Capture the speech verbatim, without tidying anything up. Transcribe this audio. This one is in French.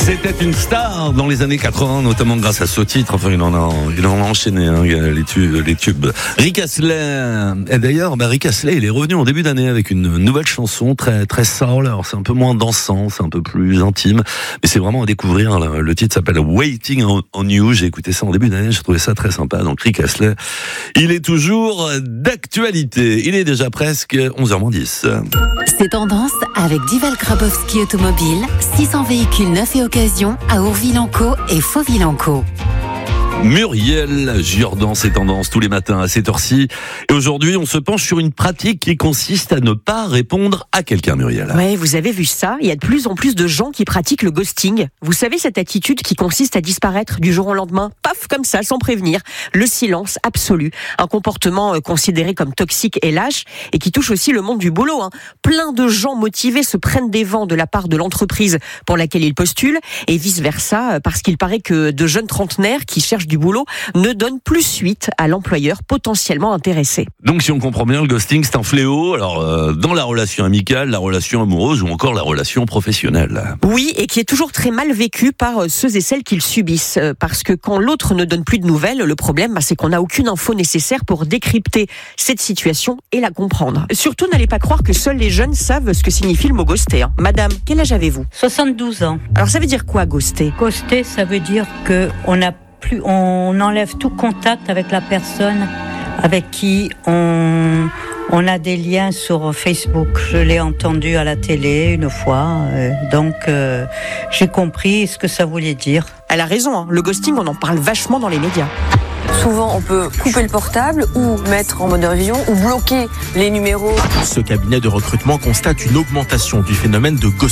C'était une star dans les années quatre-vingts, notamment grâce à ce titre. Enfin, il en a, il en a enchaîné hein, les, tubes, les tubes. Rick Astley. Et d'ailleurs, bah, Rick Astley, il est revenu en début d'année avec une nouvelle chanson très très soul. Alors c'est un peu moins dansant, c'est un peu plus intime, mais c'est vraiment à découvrir. Là. Le titre s'appelle Waiting on, on You. J'ai écouté ça en début d'année, j'ai trouvé ça très sympa. Donc Rick Astley, il est toujours d'actualité. Il est déjà presque onze heures moins dix. C'est tendance avec Dival Grabowski Automobile, six cents véhicules neufs et occasion à Ourville-en-Caux et Fauville-en-Caux. Muriel Jourdan, c'est tendance tous les matins à cette heure-ci. Et aujourd'hui, on se penche sur une pratique qui consiste à ne pas répondre à quelqu'un, Muriel. Ouais, vous avez vu ça. Il y a de plus en plus de gens qui pratiquent le ghosting. Vous savez, cette attitude qui consiste à disparaître du jour au lendemain, paf, comme ça, sans prévenir. Le silence absolu. Un comportement considéré comme toxique et lâche et qui touche aussi le monde du boulot. Hein. Plein de gens motivés se prennent des vents de la part de l'entreprise pour laquelle ils postulent et vice-versa, parce qu'il paraît que de jeunes trentenaires qui cherchent du boulot ne donne plus suite à l'employeur potentiellement intéressé. Donc si on comprend bien, le ghosting c'est un fléau, alors euh, dans la relation amicale, la relation amoureuse ou encore la relation professionnelle. Oui, et qui est toujours très mal vécu par ceux et celles qui le subissent, parce que quand l'autre ne donne plus de nouvelles, le problème bah, c'est qu'on n'a aucune info nécessaire pour décrypter cette situation et la comprendre. Surtout n'allez pas croire que seuls les jeunes savent ce que signifie le mot ghoster. Hein. Madame, quel âge avez-vous ? soixante-douze ans. Alors ça veut dire quoi ghoster ? Ghoster, ça veut dire que on a plus, on enlève tout contact avec la personne avec qui on, on a des liens sur Facebook. Je l'ai entendu à la télé une fois, euh, donc euh, j'ai compris ce que ça voulait dire. Elle a raison, hein. Le ghosting, on en parle vachement dans les médias. Souvent, on peut couper le portable ou mettre en mode avion ou bloquer les numéros. Ce cabinet de recrutement constate une augmentation du phénomène de ghosting.